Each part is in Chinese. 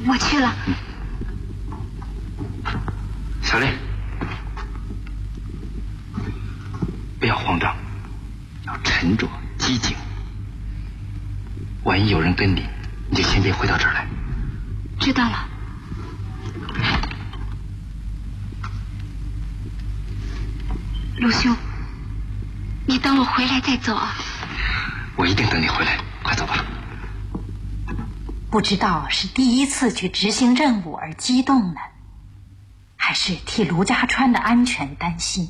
我去了。 小莲，不要慌张，要沉着机警。万一有人跟你，你就先别回到这儿来。 知道了。陆兄，你等我回来再走啊。 我一定等你回来，快走吧。 不知道是第一次去执行任务而激动呢，还是替卢家川的安全担心。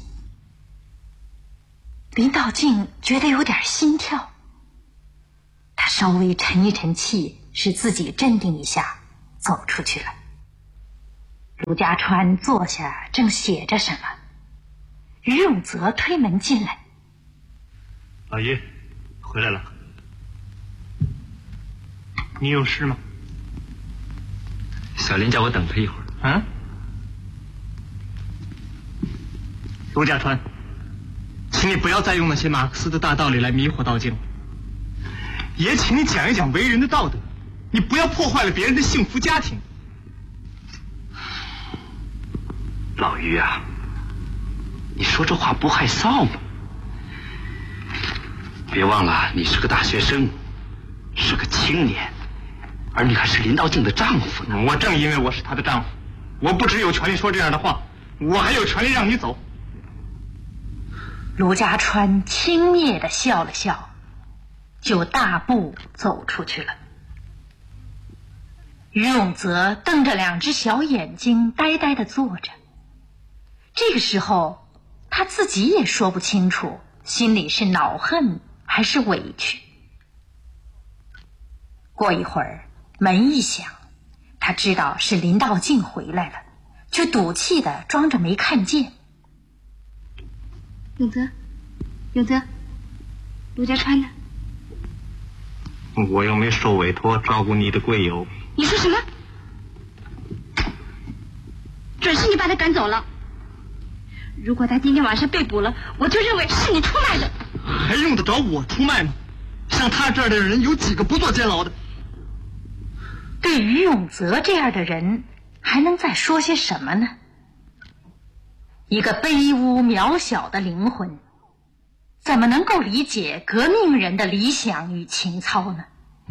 林道静觉得有点心跳，他稍微沉一沉气，使自己镇定一下，走出去了。卢家川坐下正写着什么，于永泽推门进来。 老于回来了，你有事吗？ 小林叫我等他一会儿。 卢家川，请你不要再用那些马克思的大道理来迷惑道静了，也请你讲一讲为人的道德，你不要破坏了别人的幸福家庭。 老于啊，你说这话不害臊吗？别忘了，你是个大学生，是个青年，而你还是林道静的丈夫呢。 我正因为我是她的丈夫，我不只有权利说这样的话，我还有权利让你走。 卢家川轻蔑地笑了笑，就大步走出去了。于永泽瞪着两只小眼睛呆呆地坐着。这个时候他自己也说不清楚，心里是恼恨还是委屈。过一会儿门一响，他知道是林道静回来了，就赌气地装着没看见。 永泽，永泽，卢家川呢？ 我又没受委托照顾你的贵友。 你说什么？准是你把他赶走了。如果他今天晚上被捕了，我就认为是你出卖的。 还用得着我出卖吗？像他这样的人有几个不坐监牢的？ 对于永泽这样的人，还能再说些什么呢？一个卑污渺小的灵魂，怎么能够理解革命人的理想与情操呢？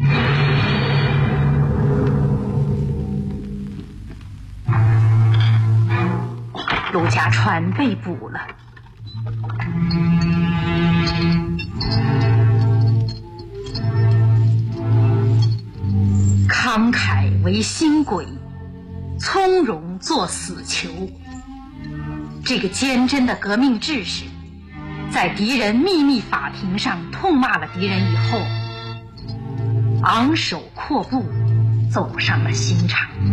卢家川被捕了，慷慨为新鬼，从容做死囚。这个坚贞的革命志士，在敌人秘密法庭上痛骂了敌人以后，昂首阔步走上了刑场。